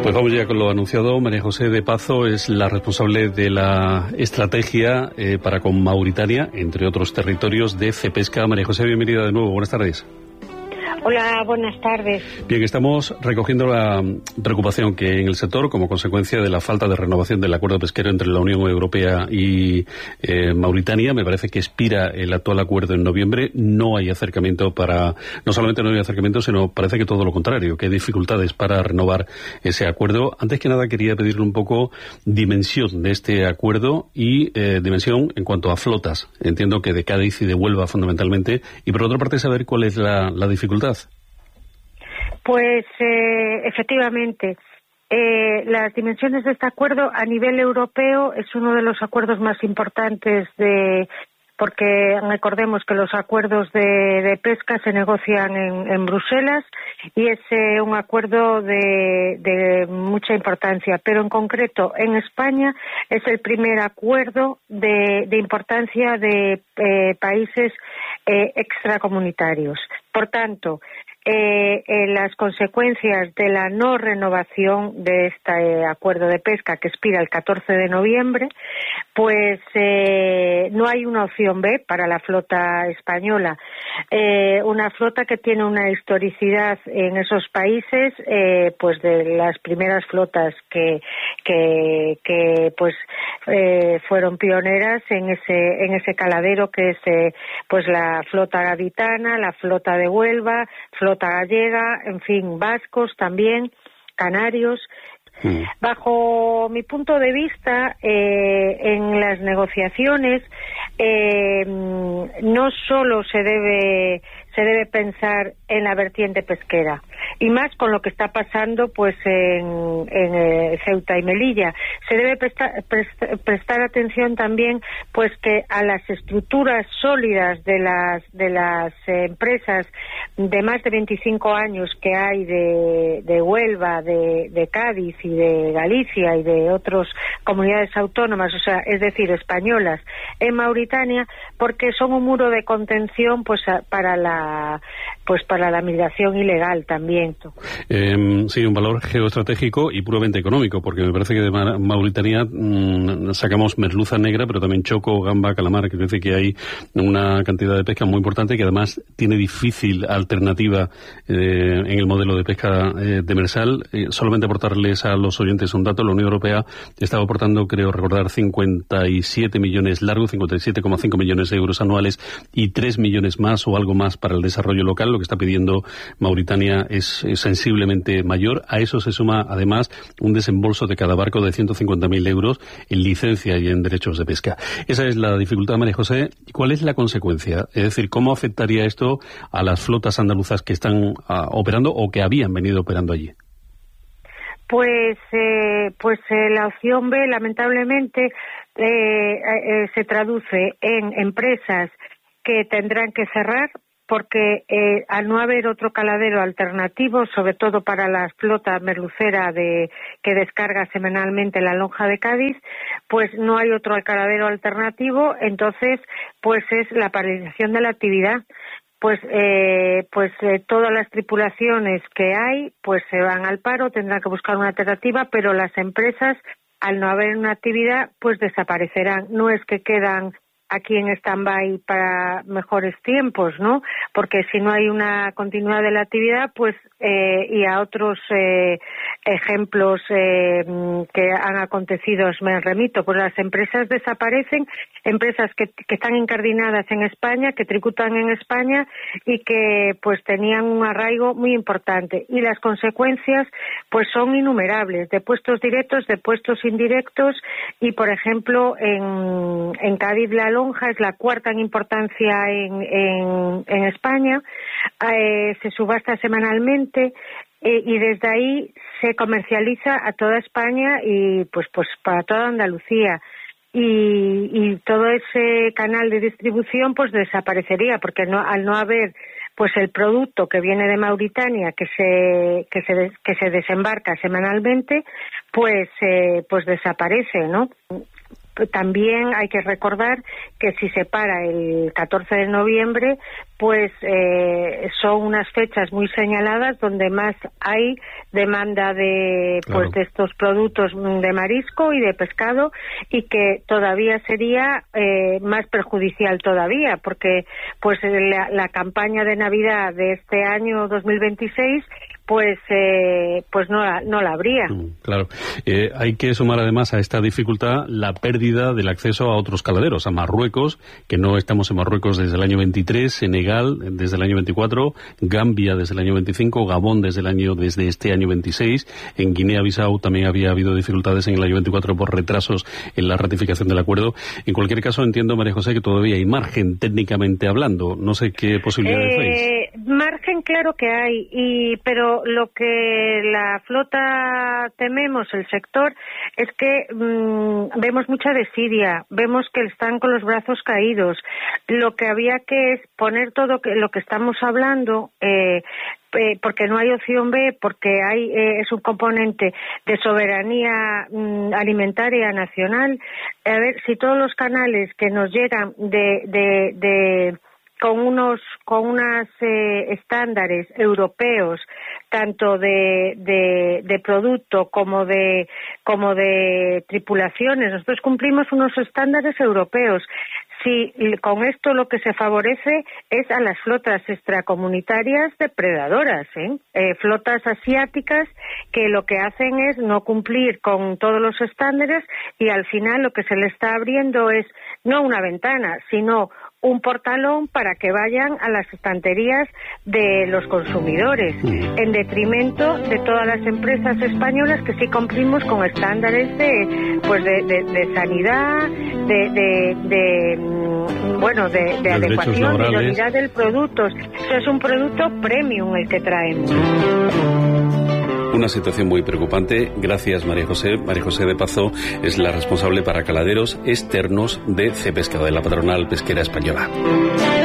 Pues vamos ya con lo anunciado. María José de Pazo es la responsable de la estrategia para con Mauritania, entre otros territorios, de Cepesca. María José, bienvenida de nuevo. Buenas tardes. Hola, buenas tardes. Bien, estamos recogiendo la preocupación que en el sector, como consecuencia de la falta de renovación del acuerdo pesquero entre la Unión Europea y Mauritania, me parece que expira el actual acuerdo en noviembre. No hay acercamiento no solamente no hay acercamiento, sino parece que todo lo contrario, que hay dificultades para renovar ese acuerdo. Antes que nada quería pedirle un poco dimensión de este acuerdo y dimensión en cuanto a flotas. Entiendo que de Cádiz y de Huelva fundamentalmente, y por otra parte saber cuál es la dificultad. Pues efectivamente, las dimensiones de este acuerdo a nivel europeo es uno de los acuerdos más importantes porque recordemos que los acuerdos de pesca se negocian en Bruselas y es un acuerdo de mucha importancia, pero en concreto en España es el primer acuerdo de importancia de países extracomunitarios. Por tanto, las consecuencias de la no renovación de este acuerdo de pesca que expira el 14 de noviembre, pues no hay una opción B para la flota española. Una flota que tiene una historicidad en esos países, pues de las primeras flotas que fueron pioneras en ese caladero que es pues la flota gaditana, la flota de Huelva, flota gallega, en fin, vascos también, canarios. Bajo mi punto de vista, en las negociaciones no solo se debe pensar en la vertiente pesquera, y más con lo que está pasando pues en Ceuta y Melilla. Se debe prestar atención también pues que a las estructuras sólidas de las empresas de más de 25 años que hay de Huelva, de Cádiz y de Galicia y de otras comunidades autónomas, o sea, es decir, españolas, en Mauritania, porque son un muro de contención pues para la migración ilegal también. Sí, un valor geoestratégico y puramente económico, porque me parece que de Mauritania sacamos merluza negra, pero también choco, gamba, calamar, que parece que hay una cantidad de pesca muy importante que además tiene difícil alternativa en el modelo de pesca demersal. Solamente aportarles a los oyentes un dato: la Unión Europea estaba aportando, creo recordar, 57 millones largos, 57,5 millones de euros anuales y 3 millones más o algo más para el desarrollo local. Lo que está pidiendo Mauritania es sensiblemente mayor. A eso se suma además un desembolso de cada barco de 150.000 euros en licencia y en derechos de pesca. Esa es la dificultad, María José. ¿Cuál es la consecuencia? Es decir, ¿cómo afectaría esto a las flotas andaluzas que están operando o que habían venido operando allí? Pues la opción B, lamentablemente, se traduce en empresas que tendrán que cerrar, porque al no haber otro caladero alternativo, sobre todo para la flota merlucera que descarga semanalmente la lonja de Cádiz, pues no hay otro caladero alternativo. Entonces pues es la paralización de la actividad. Pues todas las tripulaciones que hay pues se van al paro, tendrán que buscar una alternativa, pero las empresas, al no haber una actividad, pues desaparecerán. No es que quedan aquí en stand-by para mejores tiempos, ¿no? Porque si no hay una continuidad de la actividad, pues y a otros ejemplos que han acontecido me remito, pues las empresas desaparecen, empresas que están incardinadas en España, que tributan en España y que pues tenían un arraigo muy importante, y las consecuencias pues son innumerables, de puestos directos, de puestos indirectos. Y por ejemplo en Cádiz la lonja es la cuarta en importancia en España, se subasta semanalmente y desde ahí se comercializa a toda España y pues para toda Andalucía. Y todo ese canal de distribución pues desaparecería, porque al no haber pues el producto que viene de Mauritania que se desembarca semanalmente, pues desaparece, ¿no? también hay que recordar que si se para el 14 de noviembre, pues son unas fechas muy señaladas donde más hay demanda de pues de estos productos de marisco y de pescado, y que todavía sería más perjudicial todavía, porque pues la campaña de Navidad de este año 2026 pues no la habría. Claro. Hay que sumar además a esta dificultad la pérdida del acceso a otros caladeros, a Marruecos, que no estamos en Marruecos desde el año 23, Senegal desde el año 24, Gambia desde el año 25, Gabón desde este año 26, en Guinea-Bissau también había habido dificultades en el año 24 por retrasos en la ratificación del acuerdo. En cualquier caso, entiendo, María José, que todavía hay margen técnicamente hablando. No sé qué posibilidades veis. Margen claro que hay, pero lo que la flota tememos, el sector, es que vemos mucha desidia, vemos que están con los brazos caídos. Lo que había que es poner todo lo que estamos hablando, porque no hay opción B, porque es un componente de soberanía alimentaria nacional. A ver si todos los canales que nos llegan con unos estándares europeos, tanto de producto como de tripulaciones. Nosotros cumplimos unos estándares europeos. Si con esto lo que se favorece es a las flotas extracomunitarias depredadoras, flotas asiáticas que lo que hacen es no cumplir con todos los estándares, y al final lo que se le está abriendo es no una ventana, sino un portalón para que vayan a las estanterías de los consumidores, en detrimento de todas las empresas españolas que sí cumplimos con estándares de sanidad, de adecuación, de idoneidad del producto. Eso es un producto premium el que traemos. Una situación muy preocupante. Gracias, María José. María José de Pazó es la responsable para caladeros externos de Cepescado, de la patronal pesquera española.